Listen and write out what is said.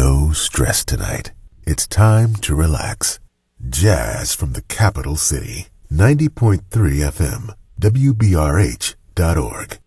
No stress tonight. It's time to relax. Jazz from the capital city. 90.3 FM, WBRH.org.